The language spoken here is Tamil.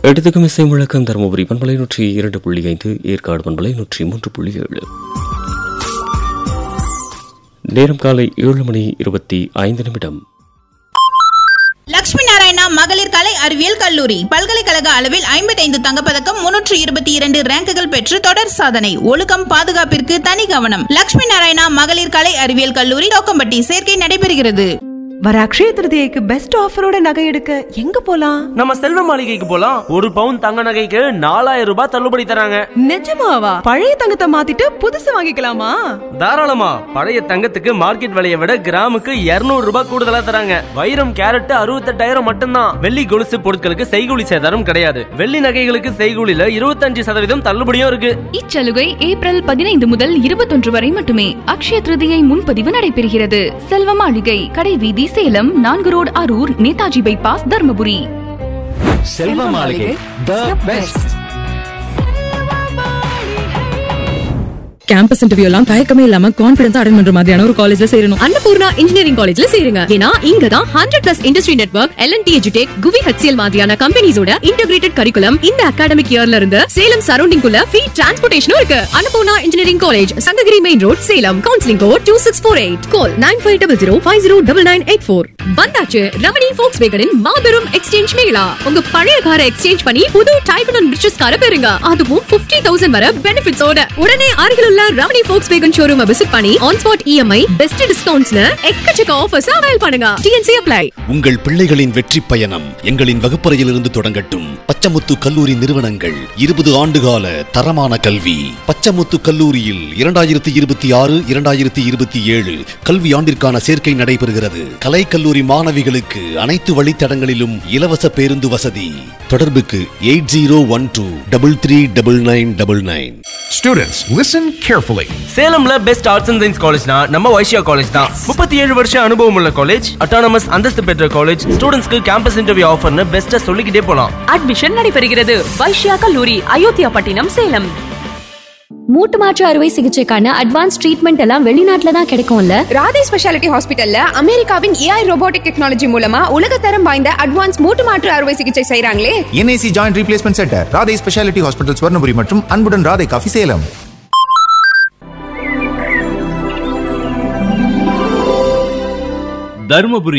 எடுத்துக்கும் இசை முழக்கம் தருமபுரி பண்பலை 102.5, ஏற்காடு பண்பலை 103.7. நேரம் காலை 7:25. லட்சுமி நாராயணா மகளிர் கலை அறிவியல் கல்லூரி பல்கலைக்கழக அளவில் 55 தங்கப்பதக்கம், 322 ரேங்குகள் பெற்று தொடர் சாதனை. ஒழுக்கம் பாதுகாப்பிற்கு தனி கவனம். லட்சுமி நாராயணா மகளிர் கலை அறிவியல் கல்லூரி, தோக்கம்பட்டி. சேர்க்கை நடைபெறுகிறது. வர அக்ஷய திருதியைக்கு பெஸ்ட் ஆஃபரோட நகை எடுக்க எங்க போலாம்? நம்ம செல்வ மாளிகைக்கு போலாம். ஒரு பவுன் தங்க நகைக்கு 4000 ரூபாய் தள்ளுபடி தராங்க. நிஜமாவா? பழைய தங்கத்தை மாத்திட்டு புதுசு வாங்கிக்கலாமா? தாராளமா. பழைய தங்கத்துக்கு மார்க்கெட் விலையை விட கிராமுக்கு 200 ரூபாய் கூடுதலா தராங்க. வைரம் கேரட் 68,000 மட்டும்தான். வெள்ளி கொலுசு பொருட்களுக்கு செய்கூலி சேதாரம் கிடையாது. வெள்ளி நகைகளுக்கு செய்கூலில 25% தள்ளுபடியும் இருக்கு. இச்சலுகை ஏப்ரல் 15 முதல் 21 வரை மட்டுமே. அக்ஷய திருதியை முன்பதிவு நடைபெறுகிறது. செல்வ மாளிகை, கடைவீதி, சேலம், 4 ரோடு, அரூர், நேதாஜி பைபாஸ், தர்மபுரி. செல்வ மாளிகை தி பெஸ்ட். கேம்பஸ் இன்டர்வியூ எல்லாம் தயக்கமே இல்லாம கான்ஃபிடன்ஸ் அட்டெண்ட் பண்ற மாதிரியான ஒரு காலேஜ்ல சேரணும். அன்னபூர்ணா இன்ஜினியரிங் காலேஜ்ல சேருங்க. ஏன்னா இங்க தான் 100+ இண்டஸ்ட்ரி நெட்வொர்க், L&T எஜுடெக், குவி HCL மாதிரியான கம்பெனிஸோட இன்டகிரேட்டட் கரிக்குலம் இந்த அகாடமிக் இயர்ல இருந்து சேலம் சரௌண்டிங் குள்ள ஃப்ரீ டிரான்ஸ்போர்ட்டேஷனும் இருக்கு. Annapurna engineering college, Sankagiri main road, Salem. Counselling code 2648. கால் 9500509984. வந்தாச்சு ரமணி ஃபோக்ஸ்வேகனின் மாபெரும் எக்ஸ்சேஞ்ச் மேளா. உங்க பழைய காரை எக்ஸ்சேஞ்ச் பண்ணி புது டைப் அண்ட் ரிச்சஸ் காரை பெறுங்க. அதுவும் 50,000 வரை பெனிஃபிட்ஸோட. உடனே அருகில் உள்ள ரமணி ஃபோக்ஸ்வேகன் ஷோரூம் விசிட் பண்ணி ஆன் ஸ்பாட் EMI, பெஸ்ட் டிஸ்கவுண்ட்ஸ்னு எக்கச்சக்க ஆஃபர்ஸ் அவைல் பண்ணுங்க. TNC apply. உங்கள் பிள்ளைகளின் வெற்றி பயணம் எங்களின் வகுப்பறையிலிருந்து தொடங்கட்டும். பச்சமுத்து கல்லூரி நிறுவனங்கள் 20 ஆண்டுகால தரமான கல்வி. பச்சமுத்து கல்லூரியில் 2026-2027 கல்வி ஆண்டிற்கான சேர்க்கை நடைபெறுகிறது. கலை கல்லூரி மாணவிகளுக்கு அனைத்து வழித்தடங்களிலும் இலவச பேருந்து வசதி. தொடர்புக்கு 8012339999. Students, listen carefully. சேலம்ல best arts and science காலேஜ்னா நம்ம வைஷ்யா காலேஜ் தான். 37 வருஷம் அனுபவம் உள்ள காலேஜ், அட்டானமஸ் அந்தஸ்து பெற்ற காலேஜ். ஸ்டூடெண்ட்ஸ்க்கு கேம்பஸ் இன்டர்வியூ ஆஃபர்னு பெஸ்ட்டா சொல்லிக்கிட்டே போலாம். அட்மிஷன் நடைபெறுகிறது. வைஷ்யா கல்லூரி, அயோத்தியா பட்டினம், சேலம். மூட்டு மாற்று அறுவை சிகிச்சைக்கான அட்வான்ஸ் ட்ரீட்மெண்ட் எல்லாம் வெளிநாட்டுல தான் கிடைக்கும்ல. ராதே ஸ்பெஷாலிட்டி ஹாஸ்பிட்டல்ல அமெரிக்காவின் AI ரோபோட்டிக் டெக்னாலஜி மூலமா உலகத்தரம் வாய்ந்த அட்வான்ஸ் மூட்டு மாற்று அறுவை சிகிச்சை செய்றாங்களே. NAC joint replacement centre, Radhe speciality hospital, Swarnapuri மற்றும் அன்புடன் ராதே காஃபி, சேலம். தர்மபுரி